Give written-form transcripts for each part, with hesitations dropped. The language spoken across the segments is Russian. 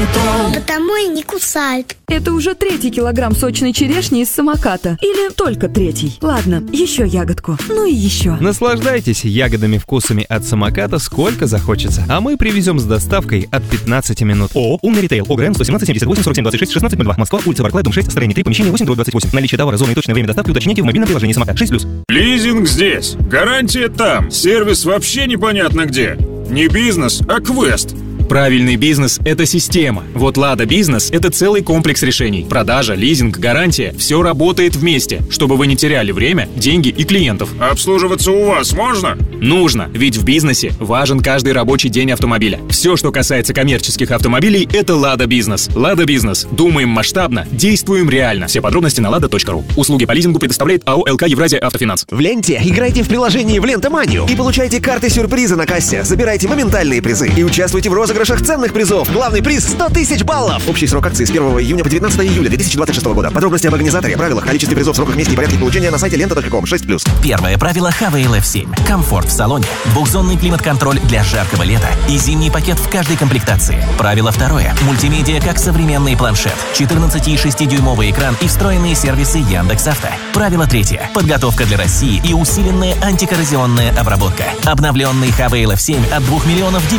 Потому и не кусают. Это уже 3-й килограмм сочной черешни из самоката. Или только 3-й. Ладно, еще ягодку. Ну и еще. Наслаждайтесь ягодами-вкусами от самоката сколько захочется. А мы привезем с доставкой от 15 минут. ООО «Умный ритейл». ОГРН 117 78 47 26 16 02. Москва, улица Барклай, дом 6, строение 3, помещение 8/28. Наличие товара, зоны и точное время доставки уточняйте в мобильном приложении «Самокат» 6+. Лизинг здесь. Гарантия там. Сервис вообще непонятно где. Не бизнес, а квест. Правильный бизнес – это система. Вот «Лада Бизнес» – это целый комплекс решений. Продажа, лизинг, гарантия – все работает вместе, чтобы вы не теряли время, деньги и клиентов. Обслуживаться у вас можно? Нужно, ведь в бизнесе важен каждый рабочий день автомобиля. Все, что касается коммерческих автомобилей – это «Лада Бизнес». «Лада Бизнес». Думаем масштабно, действуем реально. Все подробности на lada.ru. Услуги по лизингу предоставляет АО «ЛК Евразия Автофинанс». В ленте играйте в приложении в Лента-манию и получайте карты-сюрпризы на кассе. Забирайте моментальные призы и участвуйте в розыгрышах ценных призов. Главный приз – 100 тысяч баллов. Общий срок акции с 1 июня по 19 июля 2026 года. Подробности об организаторе, правилах, количестве призов, сроках, месте и порядке получения на сайте lenta.com 6+. Первое правило Havail F7. Комфорт в салоне, двухзонный климат-контроль для жаркого лета и зимний пакет в каждой комплектации. Правило второе. Мультимедиа как современный планшет, 14,6-дюймовый экран и встроенные сервисы Яндекс.Авто. Правило третье. Подготовка для России и усиленная антикоррозионная обработка. Обновленный Havail F7 от 2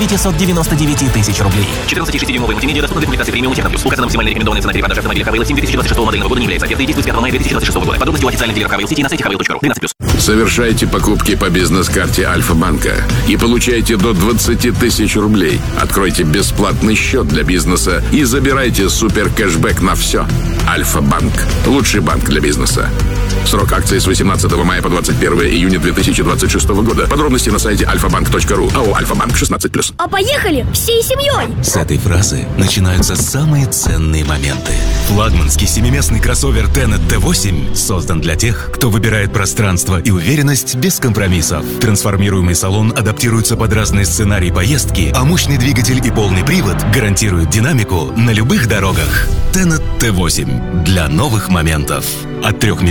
999 000 рублей. 14,6-дюймовый мультимедиа доступны в комплектации премиум Техно Плюс. Указана максимальная рекомендованная цена перепродажи автомобиля Havail 7 2026 модельного года не является офертой и действует с 5 мая 2026 года. Подробности у официальных дилеров Havail сети на сайте havail.ru. 13+. Совершайте покупки по бизнес-карте Альфа-банка и получайте до 20 тысяч рублей. Откройте бесплатный счет для бизнеса и забирайте супер кэшбэк на все. Альфа-банк. Лучший банк для бизнеса. Срок акции с 18 мая по 21 июня 2026 года. Подробности на сайте alfabank.ru. АО «Альфа-банк» 16+. А поехали всей семьей! С этой фразы начинаются самые ценные моменты. Флагманский семиместный кроссовер Tenet T8 создан для тех, кто выбирает пространство и уверенность без компромиссов. Трансформируемый салон адаптируется под разные сценарии поездки, а мощный двигатель и полный привод гарантируют динамику на любых дорогах. Tenet T8 для новых моментов. От 3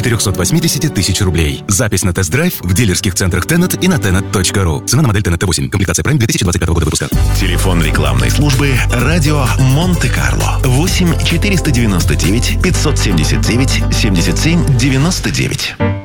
480 000 рублей. Запись на тест-драйв в дилерских центрах Tenet и на tenet.ru. Цена на модель Tenet T8. Комплектация Prime 2025 года выпуска. Телефон рекламной службы «Радио Монте-Карло». 8 499 579 77 99.